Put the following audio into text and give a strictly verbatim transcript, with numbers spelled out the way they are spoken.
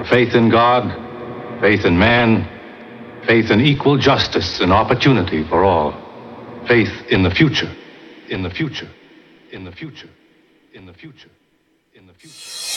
Faith in God, faith in man, faith in equal justice and opportunity for all. Faith in the future, in the future, in the future, in the future, in the future.